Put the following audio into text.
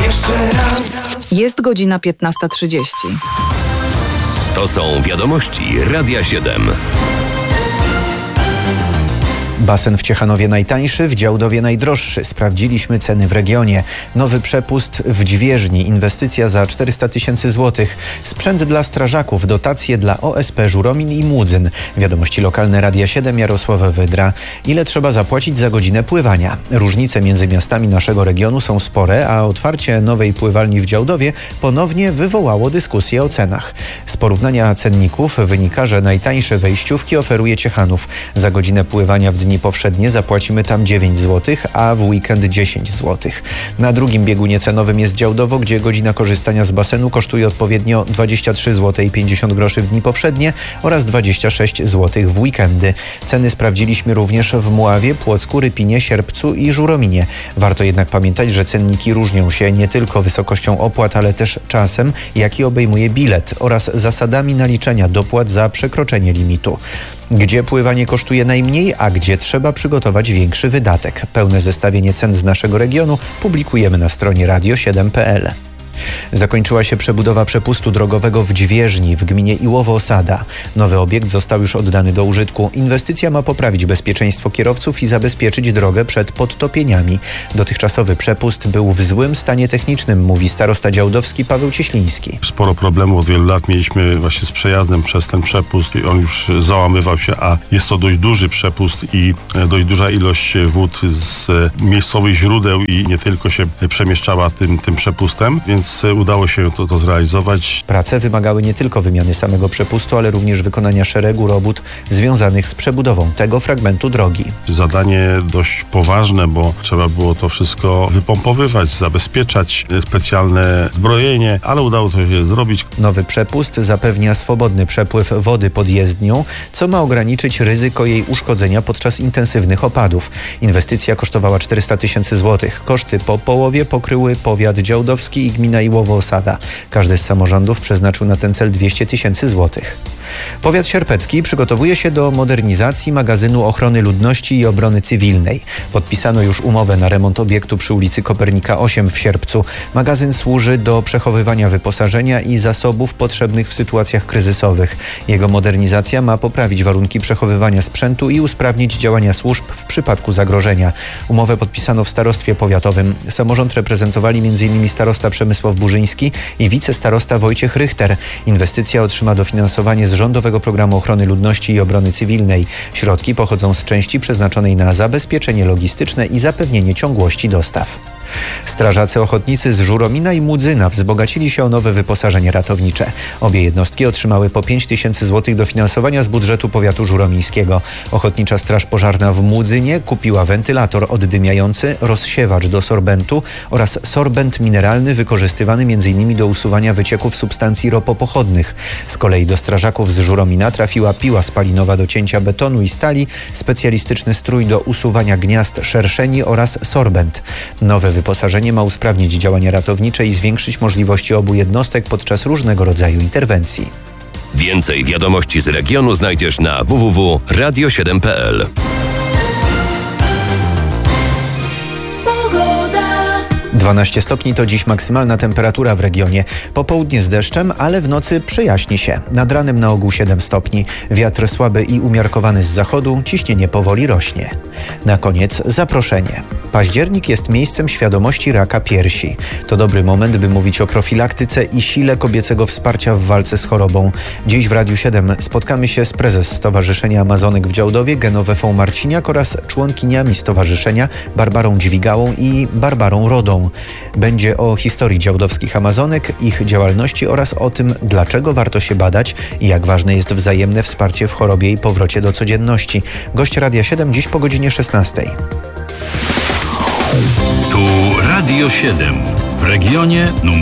jeszcze raz. Jest godzina 15:30. To są wiadomości Radia 7. Basen w Ciechanowie najtańszy, w Działdowie najdroższy. Sprawdziliśmy ceny w regionie. Nowy przepust w Dźwieżni, inwestycja za 400 000 złotych. Sprzęt dla strażaków, dotacje dla OSP Żuromin i Młudzyn. Wiadomości lokalne Radia 7, Jarosław Wydra. Ile trzeba zapłacić za godzinę pływania? Różnice między miastami naszego regionu są spore, a otwarcie nowej pływalni w Działdowie ponownie wywołało dyskusję o cenach. Z porównania cenników wynika, że najtańsze wejściówki oferuje Ciechanów. Za godzinę pływania w dni powszednie zapłacimy tam 9 zł, a w weekend 10 zł. Na drugim biegunie cenowym jest Działdowo, gdzie godzina korzystania z basenu kosztuje odpowiednio 23 zł i 50 groszy w dni powszednie oraz 26 zł w weekendy. Ceny sprawdziliśmy również w Mławie, Płocku, Rypinie, Sierpcu i Żurominie. Warto jednak pamiętać, że cenniki różnią się nie tylko wysokością opłat, ale też czasem, jaki obejmuje bilet oraz zasadami naliczenia dopłat za przekroczenie limitu. Gdzie pływanie kosztuje najmniej, a gdzie trzeba przygotować większy wydatek. Pełne zestawienie cen z naszego regionu publikujemy na stronie radio7.pl. Zakończyła się przebudowa przepustu drogowego w Dźwieżni w gminie Iłowo-Osada. Nowy obiekt został już oddany do użytku. Inwestycja ma poprawić bezpieczeństwo kierowców i zabezpieczyć drogę przed podtopieniami. Dotychczasowy przepust był w złym stanie technicznym, mówi starosta działdowski Paweł Cieśliński. Sporo problemów od wielu lat mieliśmy właśnie z przejazdem przez ten przepust i on już załamywał się, a jest to dość duży przepust i dość duża ilość wód z miejscowych źródeł i nie tylko się przemieszczała tym przepustem, więc udało się to zrealizować. Prace wymagały nie tylko wymiany samego przepustu, ale również wykonania szeregu robót związanych z przebudową tego fragmentu drogi. Zadanie dość poważne, bo trzeba było to wszystko wypompowywać, zabezpieczać, specjalne zbrojenie, ale udało to się zrobić. Nowy przepust zapewnia swobodny przepływ wody pod jezdnią, co ma ograniczyć ryzyko jej uszkodzenia podczas intensywnych opadów. Inwestycja kosztowała 400 000 złotych. Koszty po połowie pokryły powiat działdowski i gmina Iłowo-Osada. Każdy z samorządów przeznaczył na ten cel 200 000 złotych. Powiat sierpecki przygotowuje się do modernizacji magazynu ochrony ludności i obrony cywilnej. Podpisano już umowę na remont obiektu przy ulicy Kopernika 8 w Sierpcu. Magazyn służy do przechowywania wyposażenia i zasobów potrzebnych w sytuacjach kryzysowych. Jego modernizacja ma poprawić warunki przechowywania sprzętu i usprawnić działania służb w przypadku zagrożenia. Umowę podpisano w starostwie powiatowym. Samorząd reprezentowali m.in. starosta Przemysław Burzyński i wicestarosta Wojciech Rychter. Inwestycja otrzyma dofinansowanie z Rządowego Programu Ochrony Ludności i Obrony Cywilnej. Środki pochodzą z części przeznaczonej na zabezpieczenie logistyczne i zapewnienie ciągłości dostaw. Strażacy ochotnicy z Żuromina i Młudzyna wzbogacili się o nowe wyposażenie ratownicze. Obie jednostki otrzymały po 5 000 złotych dofinansowania z budżetu powiatu żuromińskiego. Ochotnicza Straż Pożarna w Młudzynie kupiła wentylator oddymiający, rozsiewacz do sorbentu oraz sorbent mineralny wykorzystywany m.in. do usuwania wycieków substancji ropopochodnych. Z kolei do strażaków z Żuromina trafiła piła spalinowa do cięcia betonu i stali, specjalistyczny strój do usuwania gniazd szerszeni oraz sorbent. Nowe wyposażenie ma usprawnić działania ratownicze i zwiększyć możliwości obu jednostek podczas różnego rodzaju interwencji. Więcej wiadomości z regionu znajdziesz na www.radio7.pl. 12 stopni to dziś maksymalna temperatura w regionie. Popołudnie z deszczem, ale w nocy przejaśni się. Nad ranem na ogół 7 stopni. Wiatr słaby i umiarkowany z zachodu, ciśnienie powoli rośnie. Na koniec zaproszenie. Październik jest miejscem świadomości raka piersi. To dobry moment, by mówić o profilaktyce i sile kobiecego wsparcia w walce z chorobą. Dziś w Radiu 7 spotkamy się z prezes Stowarzyszenia Amazonek w Działdowie Genowefą Marciniak oraz członkiniami stowarzyszenia Barbarą Dźwigałą i Barbarą Rodą. Będzie o historii działdowskich Amazonek, ich działalności oraz o tym, dlaczego warto się badać i jak ważne jest wzajemne wsparcie w chorobie i powrocie do codzienności. Gość Radia 7 dziś po godzinie 16. Tu Radio 7 w regionie numer